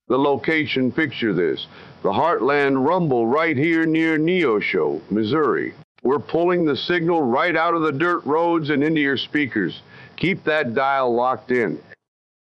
The location, picture this. The Heartland Rumble right here near Neosho, Missouri. We're pulling the signal right out of the dirt roads and into your speakers. Keep that dial locked in.